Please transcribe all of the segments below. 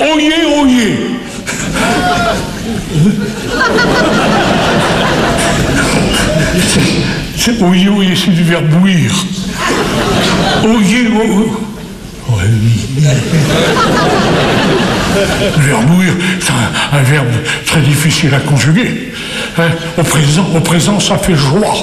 Oyez, oyez. Oyez, oyez, c'est du verbe bouillir. Oyez, oyez. Ouais. Le verbe bouillir, c'est un verbe très difficile à conjuguer. Hein? Au présent, ça fait joie.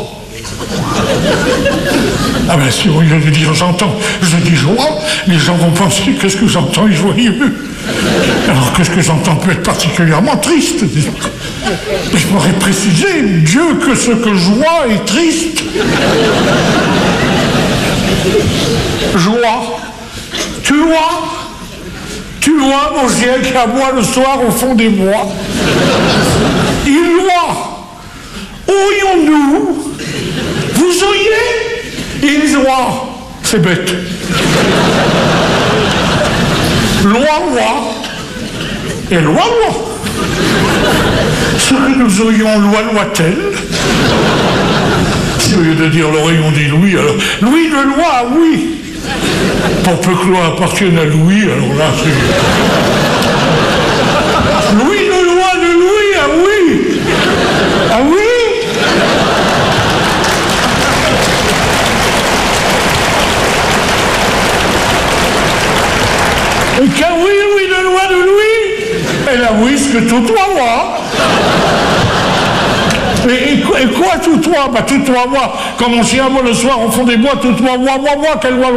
Ah ben si au lieu de dire j'entends, je dis joie, les gens vont penser qu'est-ce que j'entends est joyeux. Alors que ce que j'entends peut être particulièrement triste. Je pourrais préciser, Dieu, que ce que joie est triste. Joie. Tu vois mon chien qui aboie le soir au fond des bois. Il loie. Oyons-nous. Vous oyez? Il loie. C'est bête. Loi. Et loi. Ce que nous aurions loi-t-elle? Si au lieu de dire l'oreille, on dit Louis, alors Louis de loi, oui. Pour peu que loi appartienne à Louis, alors là, c'est... Louis de loi de Louis, ah oui. Ah oui. Et qu'un oui, Louis de loi de Louis. Et là, oui, ce que tout toi, moi. Et quoi tout toi? Bah tout toi, moi. Quand mon chien aboie le soir au fond des bois, tout toi, moi, quelle loi.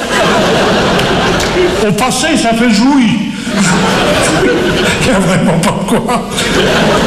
Au passé, ça fait jouir. Il n'y a vraiment pas quoi.